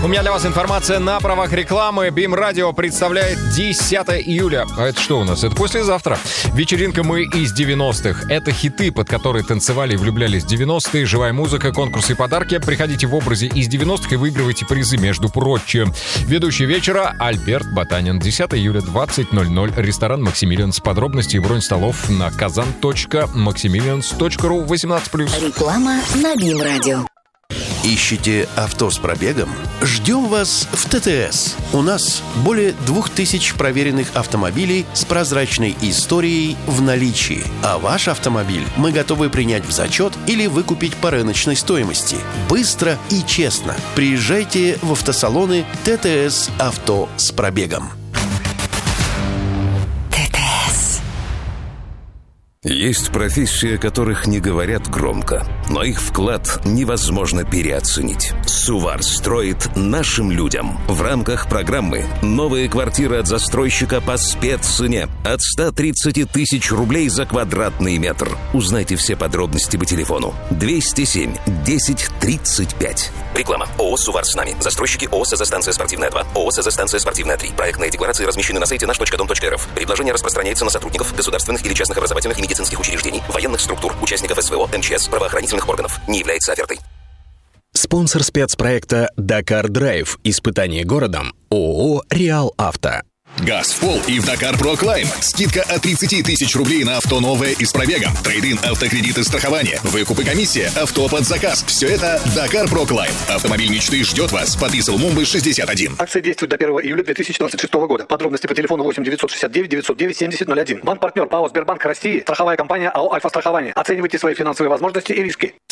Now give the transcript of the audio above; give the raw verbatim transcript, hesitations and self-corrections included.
У меня для вас информация на правах рекламы. Бим Радио представляет десятое июля. А это что у нас? Это послезавтра. Вечеринка «Мы из девяностых». Это хиты, под которые танцевали и влюблялись в девяностые. Живая музыка, конкурсы и подарки. Приходите в образе из девяностых и выигрывайте призы, между прочим. Ведущий вечера Альберт Ботанин. десятое июля, двадцать ноль ноль. Ресторан «Максимилианс». Подробности и бронь столов на казан точка максимилианс точка ру. восемнадцать плюс. Реклама на Бим Радио. Ищете авто с пробегом? Ждем вас в ТТС. У нас более двух тысяч проверенных автомобилей с прозрачной историей в наличии. А ваш автомобиль мы готовы принять в зачет или выкупить по рыночной стоимости. Быстро и честно. Приезжайте в автосалоны ТТС «Авто с пробегом». Есть профессии, о которых не говорят громко, но их вклад невозможно переоценить. Сувар строит нашим людям. В рамках программы «Новая квартира от застройщика по спеццене» от ста тридцати тысяч рублей за квадратный метр. Узнайте все подробности по телефону двести семь десять тридцать пять. Реклама. ООО «Сувар с нами». Застройщики ООО «СЗ-станция спортивная два», ООО «СЗ-станция спортивная три». Проектные декларации размещены на сайте наш точка дом точка эр эф. Предложение распространяется на сотрудников государственных или частных образовательных и медицинских учреждений, военных структур, участников СВО, МЧС, правоохранительных органов. Не является офертой. Спонсор спецпроекта «Дакар Драйв». Испытание городом. ООО «Реал Авто». Газ в пол и в Dakar Pro Climb. Скидка от тридцати тысяч рублей на авто новое и с пробегом. Трейд-ин, автокредиты, страхование. Выкуп и комиссия. Авто под заказ. Все это Dakar Pro Climb. Автомобиль мечты ждет вас. Подписал Мумбы шестьдесят один. Акция действует до первого июля две тысячи двадцать шестого года. Подробности по телефону восемь девятьсот шестьдесят девять девятьсот девять семьдесят ноль один. Банк-партнер ПАО «Сбербанк России». Страховая компания АО «Альфа-страхование». Оценивайте свои финансовые возможности и риски.